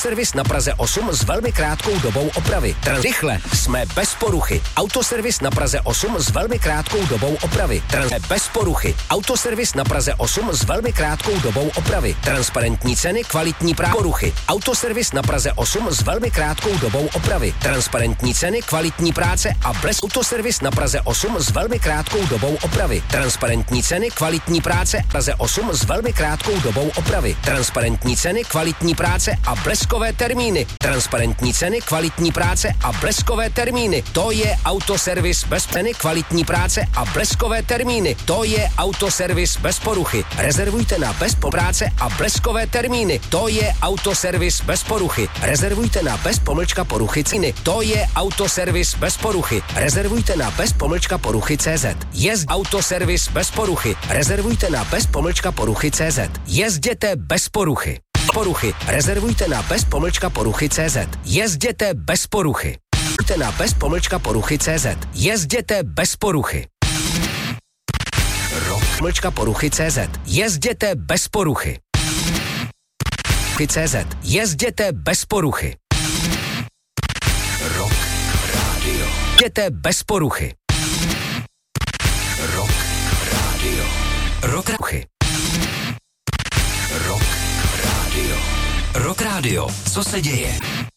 Autoservis na Praze 8 s velmi krátkou dobou opravy. Rychle, jsme bez poruchy. Autoservis na Praze 8 s velmi krátkou dobou opravy. Bez poruchy. Autoservis na Praze 8 s velmi krátkou dobou opravy. Transparentní ceny, kvalitní poruchy. Autoservis na Praze 8 s velmi krátkou dobou opravy. Transparentní ceny, kvalitní práce a blesk. Autoservis na Praze 8 s velmi krátkou dobou opravy. Transparentní ceny, kvalitní práce. Praze 8 s velmi krátkou dobou opravy. Transparentní ceny, kvalitní práce a bleskové termíny. Transparentní ceny, kvalitní práce a bleskové termíny. To je Autoservis bez ceny, kvalitní práce a bleskové termíny. To je Autoservis bez poruchy. Rezervujte na bez práce a bleskové termíny. To je Autoservis bez poruchy. Rezervujte na bez poruchy ceny. To je Autoservis bez poruchy. Rezervujte na bez poruchy CZ. Autoservis bez poruchy. Rezervujte na bez poruchy CZ. Jezděte bez poruchy. Rezervujte na bez poruchy CZ. Jezděte bez poruchy. Rezervujte na bez poruchy CZ. Jezděte bez poruchy. Poruchy CZ. Jezděte bez poruchy. CZ. Jezděte bez poruchy. Rock Radio. Jezděte bez poruchy. Rock Radio. Rock Radio. Rock Radio. Rock Radio. Co se děje?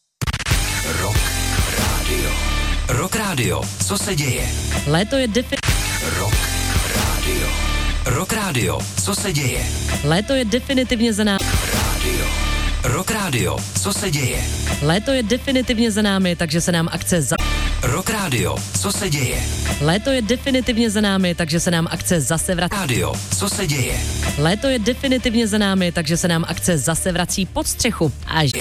Rock Radio. Rock Radio. Co se děje? Léto je Rock Radio. Rock Radio. Co se děje? Léto je definitivně za námi. Radio. Rock Radio. Co se děje? Léto je definitivně za námi, takže se nám akce Rock Radio. Co se děje? Léto je definitivně za námi, takže se nám akce zase vrací. Radio. Co se děje? Léto je definitivně za námi, takže se nám akce zase vrací pod střechu.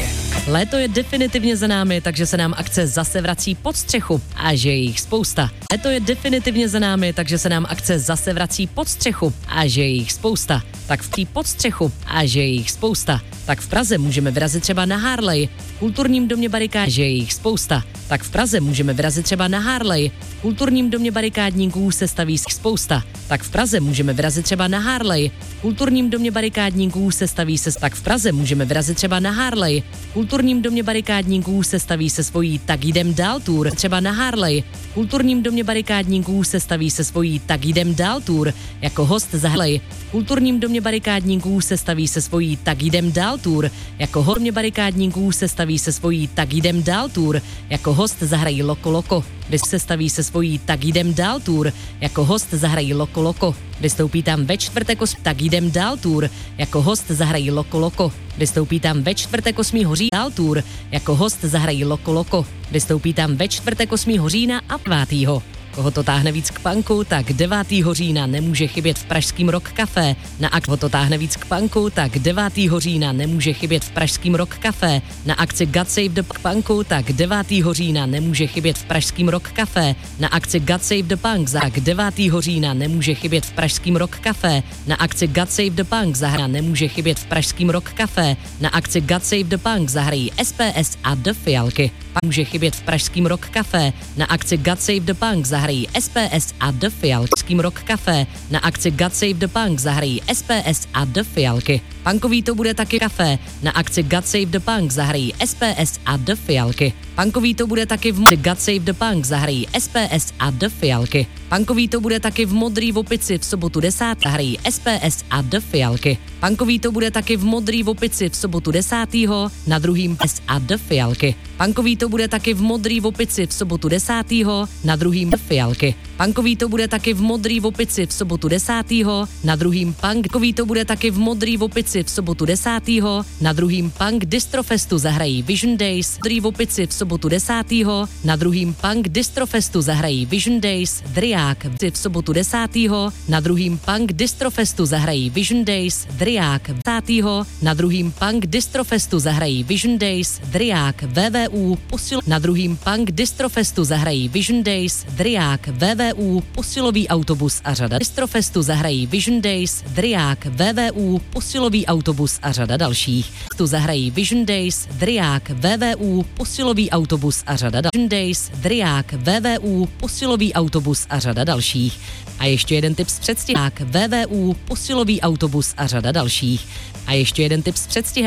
Léto je definitivně za námi, takže se nám akce zase vrací pod střechu. A že je jich spousta. Léto je definitivně za námi, takže se nám akce zase vrací pod střechu. A že je jich spousta. Tak v pod střechu. A že je jich spousta. Tak v Praze můžeme vyrazit třeba na Harley. V kulturním domě barikádníků, že je jich spousta. Tak v Praze můžeme vyrazit třeba na Harley. V kulturním domě barikádníků se staví spousta. Tak v Praze můžeme vyrazit třeba na Harley. V kulturním domě barikádníků se staví tak v Praze můžeme vyrazit třeba na Harley. V kulturním domě barikádníků se staví se svojí tak jdem dál tour. Třeba na Harley. V kulturním domě barikádníků se staví se svojí tak jdem dál tour. Jako host za Harley. V kulturním domě barikádníků se staví se svojí tak jdem dál tour. Jako host domě barikádníků se staví se svojí tak jdem dál tour. Jako host zahrají Loko Loko. Se staví se svojí tak jdem dál tour. Jako host zahrají Loko Loko. Vystoupí tam ve čtvrtek tak jdem dál tour. Jako host zahrají Loko Loko. Vystoupí tam ve čtvrtek 8. hoří dál tour. Jako host zahrají Loko Loko. Vystoupí tam ve čtvrtek 8. října a 5. Koho to táhne víc k punku, tak 9. října nemůže chybět v pražském Rock Café. Koho to táhne víc k punku, tak 9. října nemůže chybět v pražském Rock Café. Na akci God Save the Punku, tak 9. října nemůže chybět v pražském Rock Café. Na akci God Save the Punk, tak 9. října nemůže chybět v pražském Rock Café. Na akci God Save the Punk zahra nemůže chybět v pražském Rock Café. Na akci God Save the Punk zahrají SPS a The Fialky. Může chybět v pražském Rock Café. Na akci God Save the Punk zahrají SPS a The Fialky. Rock Café. Na akci God Save the Punk zahrají SPS a The Fialky. Punkový to bude taky kafé. Na akci God Save the Punk zahrají SPS a The Fialky. Punkový to bude taky v God Save the Punk zahrají SPS a The Fialky. Punkový to bude taky v Modrý Opici v sobotu 10. zahrají SPS a The Fialky. Punkový to bude taky v Modrý Opici v sobotu 10. na druhým S a The Fialky. Punkový to bude taky v Modrý Opici v sobotu 10. na druhým Fialky. Punkový to bude taky v Modrý Opici v sobotu 10. na druhým Punkový to bude taky v Modrý Opici v sobotu 10. na druhým Punk Distrofestu zahrají Vision Days. Modrý Opici v sobotu 10. na druhým Punk Distrofestu zahrají Vision Days. Driák v sobotu 10. na druhým Punk Distrofestu zahrají Vision Days. Driák 10. na druhým Punk Distrofestu zahrají Vision Days. Driák VVU posil na druhým Punk Distrofestu zahrají Vision Days. Driák VVU posilový autobus a řada Distrofestu zahrají Vision Days. Driák VVU posilový autobus a řada dalších. Tu zahrají Vision Days. Driák VVU posilový autobus a řada Vision Days. Driák VVU posilový autobus a řada dalších. A ještě jeden tip z předstihu. VVU posilový autobus a řada dalších. A ještě jeden tip z předstihu.